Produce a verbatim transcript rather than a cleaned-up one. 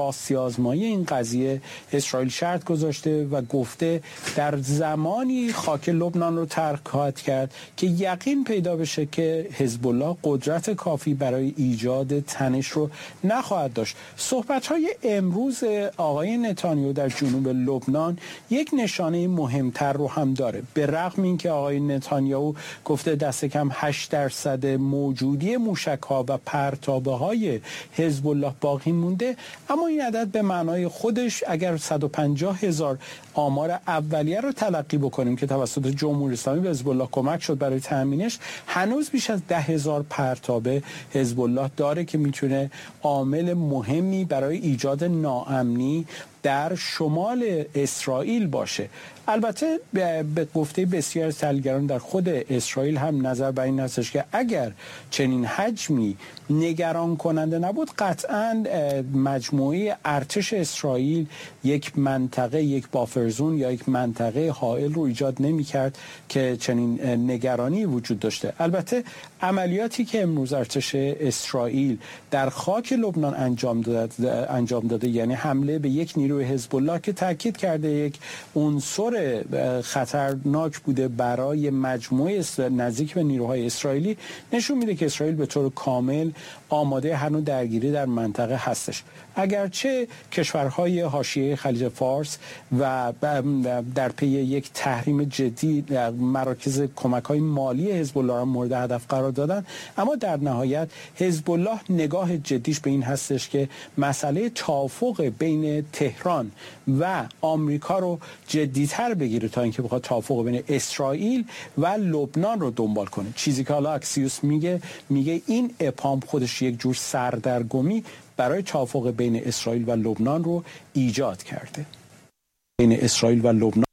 راستی آزمایی این قضیه اسرائیل شرط گذاشته و گفته در زمانی خاک لبنان رو ترک خواهد کرد که یقین پیدا بشه که حزب الله قدرت کافی برای ایجاد تنش رو نخواهد داشت. صحبت‌های امروز آقای نتانیاهو در جنوب لبنان یک نشانه مهمتر رو هم داره. به رغم اینکه آقای نتانیاهو گفته دست کم هشت درصد موجودی موشک‌ها و پرتابه‌های حزب الله باقی مونده، اما این عدد به معنای خودش اگر صد و پنجاه هزار آمار اولیه رو تلقی بکنیم که توسط جمهوری اسلامی به حزب الله کمک شد برای تامینش، هنوز بیش از ده هزار پرتابه حزب الله داره که میتونه عامل مهمی برای ایجاد ناامنی در شمال اسرائیل باشه. البته به گفته بسیار از تحلیلگران در خود اسرائیل هم نظر بر این هستش که اگر چنین حجمی نگران کننده نبود، قطعاً مجموعه ارتش اسرائیل یک منطقه، یک بافرزون یا یک منطقه حائل رو ایجاد نمی کرد که چنین نگرانی وجود داشته. البته عملیاتی که امروز ارتش اسرائیل در خاک لبنان انجام داده, انجام داده یعنی حمله به یک نیروی حزب الله که تاکید کرده یک عنصر خطرناک بوده برای مجموعه نزدیک به نیروهای اسرائیلی، نشون میده که اسرائیل به طور کامل آماده هر نوع درگیری در منطقه هستش. اگرچه کشورهای حاشیه خلیج فارس و در پی یک تحریم جدی مراکز کمک‌های مالی حزب الله را مورد هدف قرار دادن، اما در نهایت حزب الله نگاه جدیش به این هستش که مسئله توافق بین تهران و آمریکا رو جدی‌تر بگیره تا اینکه بخواد توافق بین اسرائیل و لبنان رو دنبال کنه. چیزی که حالا اکسیوس میگه میگه این اپام خودش یک جور سردرگمی برای توافق بین اسرائیل و لبنان رو ایجاد کرده. بین اسرائیل و لبنان